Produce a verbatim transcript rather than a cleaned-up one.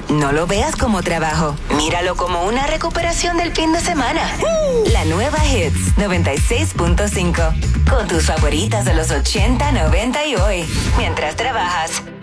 No lo veas como trabajo, míralo como una recuperación del fin de semana. La nueva Hits noventa y seis punto cinco, con tus favoritas de los ochenta, noventa y hoy, mientras trabajas.